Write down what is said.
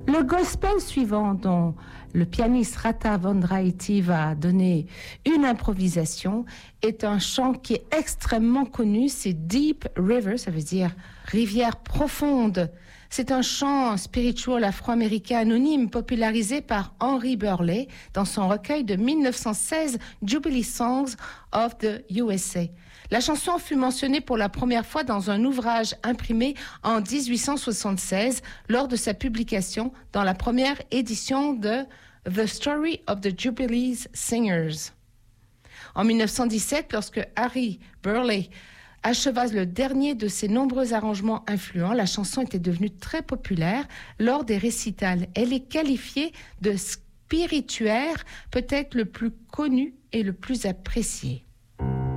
Le gospel suivant, dont le pianiste Rata Vondraiti va donner une improvisation, est un chant qui est extrêmement connu, c'est Deep River, ça veut dire rivière profonde. C'est un chant spirituel afro-américain anonyme popularisé par Henry Burley dans son recueil de 1916 Jubilee Songs of the USA. La chanson fut mentionnée pour la première fois dans un ouvrage imprimé en 1876 lors de sa publication dans la première édition de The Story of the Jubilee Singers. En 1917, lorsque Harry Burley acheva le dernier de ses nombreux arrangements influents, la chanson était devenue très populaire lors des récitals. Elle est qualifiée de spirituaire, peut-être le plus connu et le plus apprécié.